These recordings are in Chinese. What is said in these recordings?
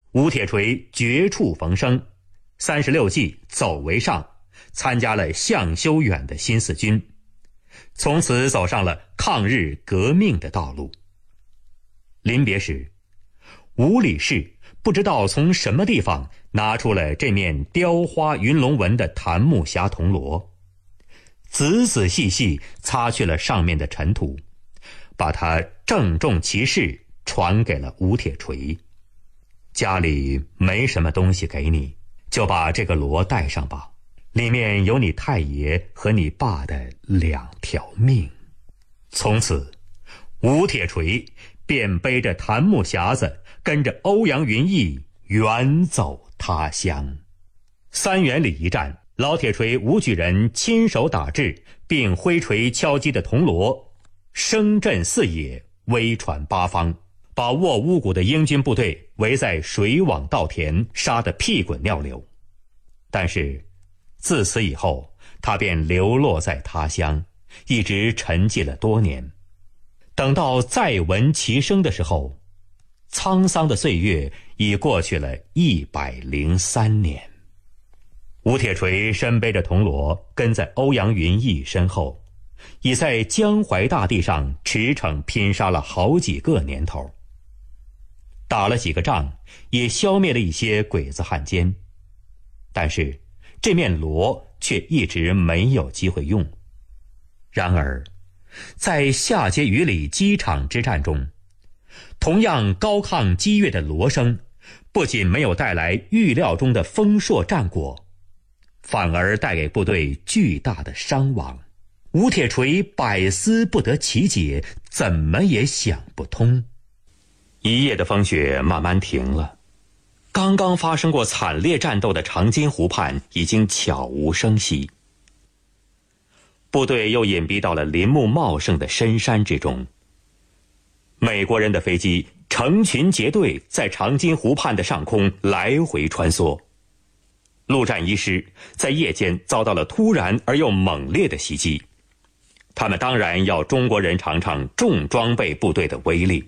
吴铁锤绝处逢生，36计走为上，参加了向修远的新四军，从此走上了抗日革命的道路。临别时，吴理事不知道从什么地方拿出了这面雕花云龙纹的檀木匣铜锣，仔仔细细擦去了上面的尘土，把它郑重其事传给了吴铁锤。家里没什么东西给你，就把这个锣带上吧，里面有你太爷和你爸的2条命。从此，吴铁锤便背着檀木匣子，跟着欧阳云逸远走他乡。3元里一战，老铁锤吴举人亲手打制并挥锤敲击的铜锣，声震四野，威传八方，把卧乌谷的英军部队围在水网稻田，杀得屁滚尿流。但是自此以后，他便流落在他乡，一直沉寂了多年。等到再闻其声的时候，沧桑的岁月已过去了103年。吴铁锤身背着铜锣，跟在欧阳云逸身后，已在江淮大地上驰骋拼杀了好几个年头，打了几个仗，也消灭了一些鬼子汉奸，但是这面锣却一直没有机会用。然而在下碣隅里机场之战中，同样高亢激越的锣声不仅没有带来预料中的丰硕战果，反而带给部队巨大的伤亡。吴铁锤百思不得其解，怎么也想不通。一夜的风雪慢慢停了，刚刚发生过惨烈战斗的长津湖畔已经悄无声息。部队又隐蔽到了林木茂盛的深山之中。美国人的飞机成群结队在长津湖畔的上空来回穿梭。陆战一师在夜间遭到了突然而又猛烈的袭击，他们当然要中国人尝尝重装备部队的威力。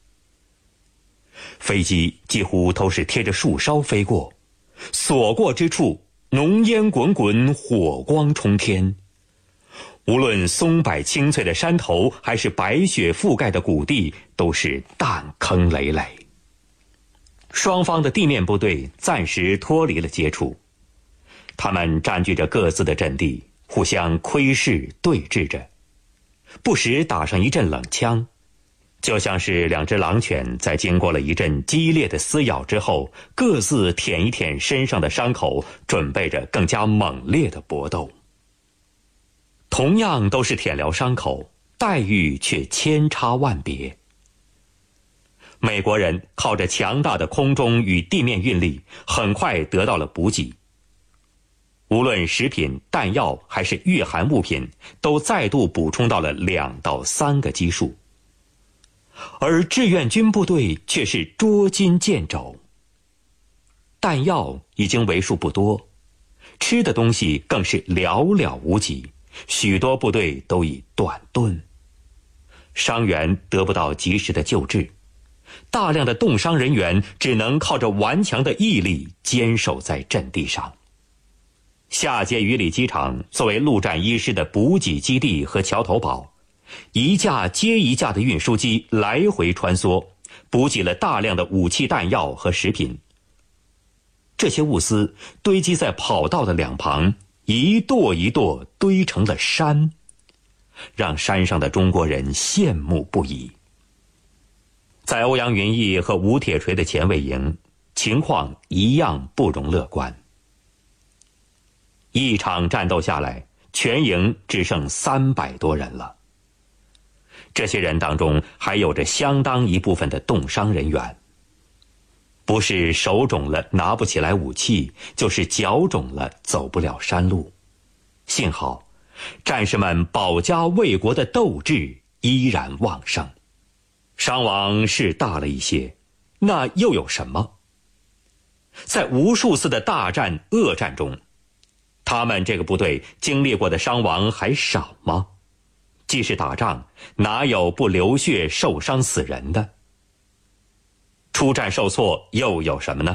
飞机几乎都是贴着树梢飞过，所过之处浓烟滚滚，火光冲天。无论松柏青翠的山头，还是白雪覆盖的谷地，都是弹坑累累。双方的地面部队暂时脱离了接触，他们占据着各自的阵地，互相窥视对峙着，不时打上一阵冷枪，就像是2只狼犬在经过了一阵激烈的撕咬之后，各自舔一舔身上的伤口，准备着更加猛烈的搏斗。同样都是舔疗伤口，待遇却千差万别。美国人靠着强大的空中与地面运力，很快得到了补给。无论食品、弹药还是御寒物品，都再度补充到了2到3个基数。而志愿军部队却是捉襟见肘，弹药已经为数不多，吃的东西更是寥寥无几，许多部队都已断顿，伤员得不到及时的救治，大量的冻伤人员只能靠着顽强的毅力坚守在阵地上。下碣隅里机场作为陆战一师的补给基地和桥头堡，一架接一架的运输机来回穿梭，补给了大量的武器弹药和食品。这些物资堆积在跑道的两旁，一垛一垛堆成了山，让山上的中国人羡慕不已。在欧阳云逸和吴铁锤的前卫营，情况一样不容乐观。一场战斗下来，全营只剩300多人了。这些人当中还有着相当一部分的冻伤人员，不是手肿了拿不起来武器，就是脚肿了走不了山路。幸好战士们保家卫国的斗志依然旺盛。伤亡是大了一些，那又有什么？在无数次的大战恶战中，他们这个部队经历过的伤亡还少吗？即使打仗，哪有不流血受伤死人的？出战受挫又有什么呢？